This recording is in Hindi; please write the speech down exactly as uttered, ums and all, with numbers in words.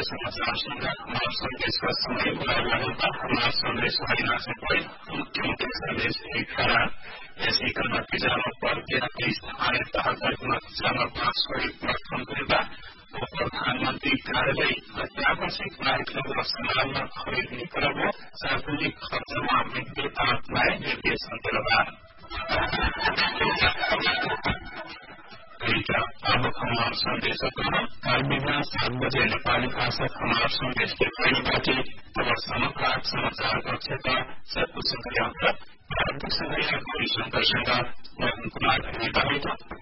समाचार सुनकर हमारा संदेश का समय बदलना होता। हमारा संदेश हरिना से कोई मुख्य मुख्य संदेश एक है। ऐसी करना जानो पर स्थानीय तह जान पाँच प्रथम होगा और प्रधानमंत्री कार्यालय अत्यावश्यक कार्यक्रम र समाजमा खरिद करबो सार्वजनिक खर्चमा विद्युतात्मय निर्देशन दिलवा अब हमार संदेश कल बिहान सात बजे नेपाली भाषा हमार संदेश के पहली बाटी तबसम्म प्राप्त समाचार कक्ष का सकुशल प्रारंभिक समय गौरी शंकर कुमार